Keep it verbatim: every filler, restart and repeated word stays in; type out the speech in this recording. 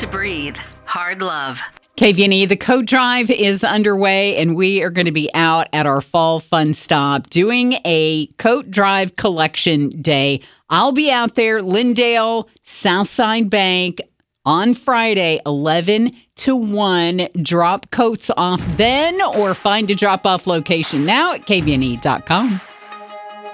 to breathe. Hard love. K V N E, the coat drive is underway, and we are going to be out at our fall fun stop doing a coat drive collection day. I'll be out there, Lindale, Southside Bank, on Friday, eleven to one. Drop coats off then, or find a drop-off location now at K V N E dot com.